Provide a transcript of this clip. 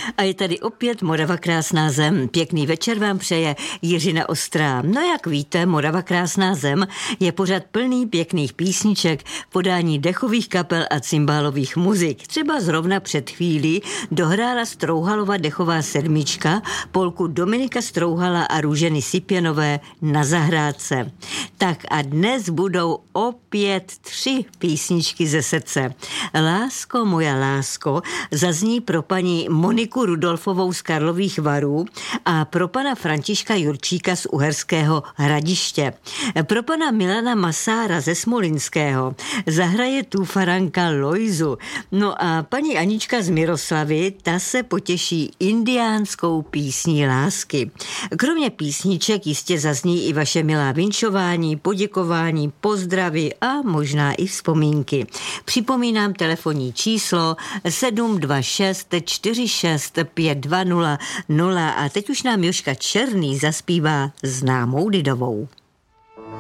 A je tady opět Morava krásná zem. Pěkný večer vám přeje Jiřina Ostrá. No jak víte, Morava krásná zem je pořad plný pěkných písniček, podání dechových kapel a cymbálových muzik. Třeba zrovna před chvílí dohrála Strouhalova dechová sedmička polku Dominika Strouhala a Růženy Sipěnové Na zahrádce. Tak a dnes budou opět 3 písničky ze srdce. Lásko, moja lásko zazní pro paní Moniku Rudolfovou z Karlových Varů a pro pana Františka Jurčíka z Uherského Hradiště. Pro pana Milana Masára ze Smolinského zahraje Tufaranka Lojzu. No a paní Anička z Miroslavy, ta se potěší indiánskou písní lásky. Kromě písniček jistě zazní i vaše milá vinšování, poděkování, pozdravy a možná i vzpomínky. Připomínám telefonní číslo 726 46 5200 a teď už nám Jožka Černý zaspívá známou lidovou.